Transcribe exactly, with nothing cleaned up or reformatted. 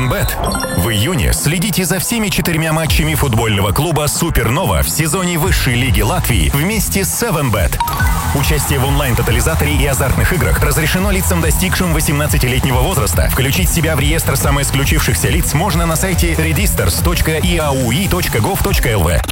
севен бет. В июне следите за всеми четырьмя матчами футбольного клуба «Супернова» в сезоне высшей лиги Латвии вместе с севен бет. Участие в онлайн-тотализаторе и азартных играх разрешено лицам, достигшим восемнадцатилетнего возраста. Включить себя в реестр самоисключившихся лиц можно на сайте регистрс точка и эй ю и точка гов точка эл ви.